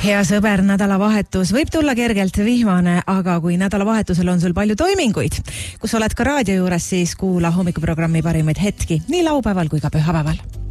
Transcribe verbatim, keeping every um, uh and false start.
Hea sõber, nädalavahetus võib tulla kergelt vihmane, aga kui nädalavahetusel on sul palju toiminguid, kus oled ka raadio juures, siis kuula hommikuprogrammi parimaid hetki nii laupäeval kui ka pühapäeval.